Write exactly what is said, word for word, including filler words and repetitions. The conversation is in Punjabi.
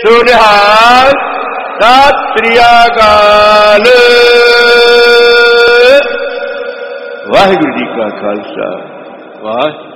ਸੋ ਨਿਹਾਲ। ਸਤਿ ਸ੍ਰੀ ਅਕਾਲ। ਵਾਹਿਗੁਰੂ ਜੀ ਕਾ ਖਾਲਸਾ, ਵਾਹਿਗੁਰੂ।